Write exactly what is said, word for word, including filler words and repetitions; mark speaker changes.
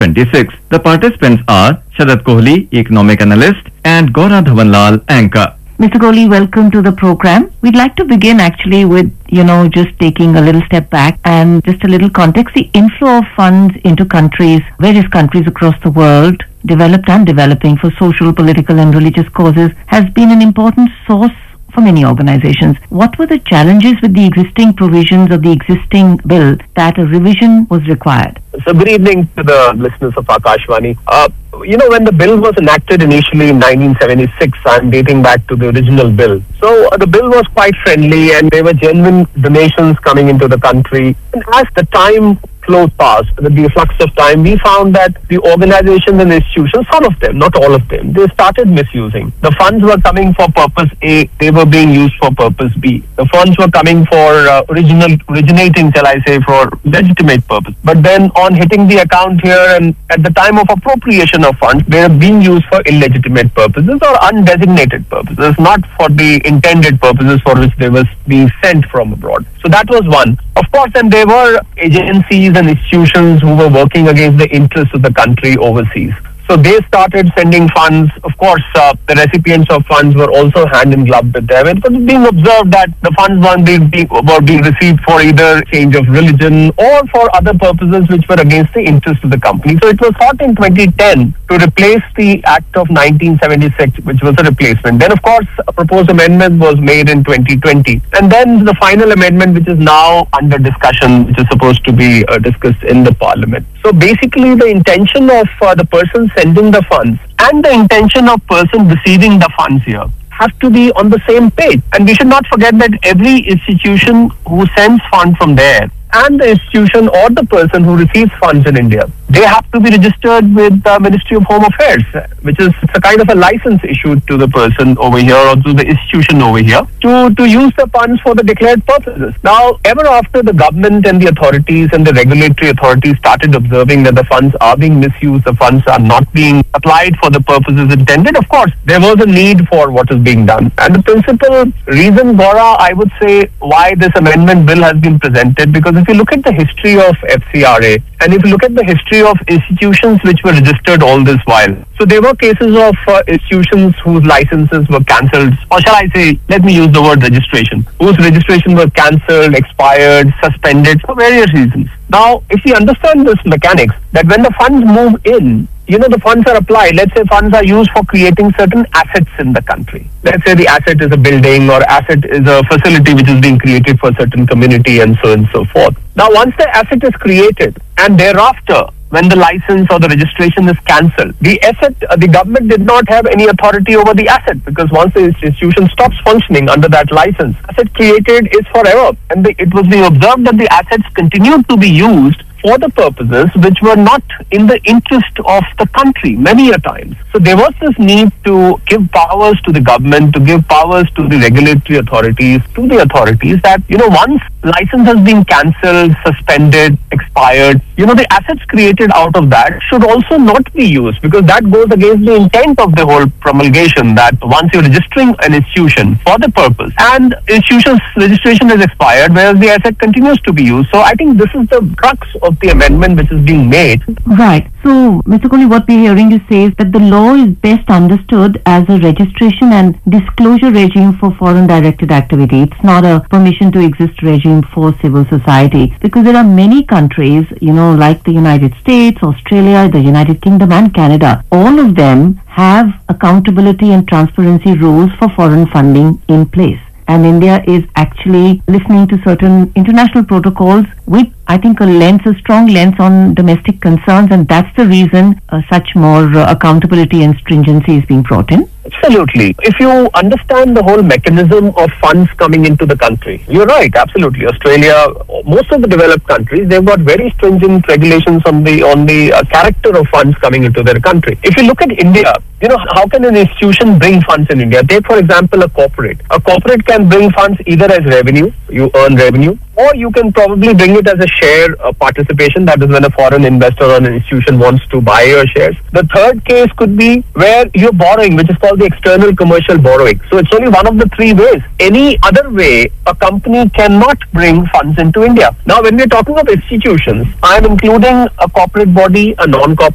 Speaker 1: twenty-six. The participants are Sharad Kohli, economic analyst, and Gaura Dhawanlal, anchor.
Speaker 2: Mister Kohli, welcome to the program. We'd like to begin actually with, you know, just taking a little step back and just a little context. The inflow of funds into countries, various countries across the world, developed and developing for social, political and religious causes, has been an important source for many organizations. What were the challenges with the existing provisions of the existing bill that a revision was required?
Speaker 3: So good evening to the listeners of Akashvani. Uh, you know, when the bill was enacted initially in nineteen seventy-six, I'm dating back to the original bill. So uh, the bill was quite friendly and there were genuine donations coming into the country. And as the time flowed past, with the flux of time, we found that the organizations and institutions, some of them, not all of them, they started misusing. The funds were coming for purpose A, they were being used for purpose B. The funds were coming for uh, original, originating, shall I say, for legitimate purpose. But then on hitting the account here and at the time of appropriation of funds, they are being used for illegitimate purposes or undesignated purposes, not for the intended purposes for which they were being sent from abroad. So that was one. Of course, then there were agencies and institutions who were working against the interests of the country overseas. So they started sending funds. Of course, uh, the recipients of funds were also hand in glove with them. It was being observed that the funds were being, being, were being received for either change of religion or for other purposes which were against the interests of the company. So it was thought in twenty ten to replace the Act of nineteen seventy-six, which was a replacement. Then, of course, a proposed amendment was made in twenty twenty. And then the final amendment, which is now under discussion, which is supposed to be uh, discussed in the parliament. So basically, the intention of uh, the person sending the funds and the intention of person receiving the funds here have to be on the same page. And we should not forget that every institution who sends funds from there and the institution or the person who receives funds in India, they have to be registered with the Ministry of Home Affairs, which is it's a kind of a license issued to the person over here or to the institution over here to, to use the funds for the declared purposes. Now, ever after the government and the authorities and the regulatory authorities started observing that the funds are being misused, the funds are not being applied for the purposes intended, of course, there was a need for what is being done. And the principal reason, Gaura, I would say, why this amendment bill has been presented, because if you look at the history of F C R A and if you look at the history of institutions which were registered all this while, so there were cases of uh, institutions whose licenses were cancelled, or shall I say, let me use the word registration, whose registration was cancelled, expired, suspended for various reasons. Now, if we understand this mechanics, that when the funds move in, you know, the funds are applied. Let's say funds are used for creating certain assets in the country. Let's say the asset is a building or asset is a facility which is being created for a certain community and so on and so forth. Now, once the asset is created and thereafter, when the license or the registration is cancelled, the asset, uh, the government did not have any authority over the asset, because once the institution stops functioning under that license, asset created is forever. And the, it was being observed that the assets continued to be used for the purposes which were not in the interest of the country many a times. So there was this need to give powers to the government, to give powers to the regulatory authorities, to the authorities that, you know, once license has been cancelled, suspended, expired, you know, the assets created out of that should also not be used, because that goes against the intent of the whole promulgation, that once you're registering an institution for the purpose and institution's registration is expired, whereas the asset continues to be used. So I think this is the crux of the amendment which is being made.
Speaker 2: Right. So, Mister Kohli, what we're hearing you say is that the law is best understood as a registration and disclosure regime for foreign directed activity. It's not a permission to exist regime for civil society, because there are many countries, you know, like the United States, Australia, the United Kingdom and Canada. All of them have accountability and transparency rules for foreign funding in place. And India is actually listening to certain international protocols with, I think, a lens, a strong lens on domestic concerns, and that's the reason uh, such more uh, accountability and stringency is being brought in.
Speaker 3: Absolutely. If you understand the whole mechanism of funds coming into the country, you're right, absolutely. Australia, most of the developed countries, they've got very stringent regulations on the on the uh, character of funds coming into their country. If you look at India, you know, how can an institution bring funds in India? Take, for example, a corporate. A corporate can bring funds either as revenue, you earn revenue, or you can probably bring it as a share uh, participation. That is when a foreign investor or an institution wants to buy your shares. The third case could be where you're borrowing, which is called the external commercial borrowing. So it's only one of the three ways. Any other way, a company cannot bring funds into India. Now, when we're talking of institutions, I'm including a corporate body, a non-corporate